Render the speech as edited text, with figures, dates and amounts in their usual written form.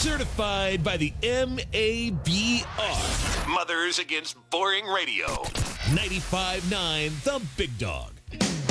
Certified by the MABR. Mothers Against Boring Radio. 95.9 The Big Dog.